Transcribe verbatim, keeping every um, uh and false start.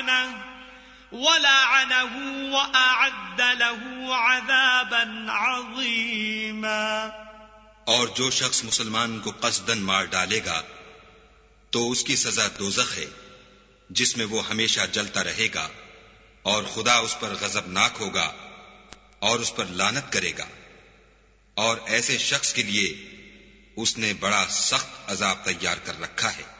लअनहु वलअनहु वअअद्द लहु अज़ाबन अज़ीमा। और जो शख्स मुसलमान को कसदन मार डालेगा तो उसकी सजा दोज़ख है, जिसमें वो हमेशा जलता रहेगा, और खुदा उस पर गजबनाक होगा और उस पर लानत करेगा, और ऐसे शख्स के लिए उसने बड़ा सख्त अजाब तैयार कर रखा है।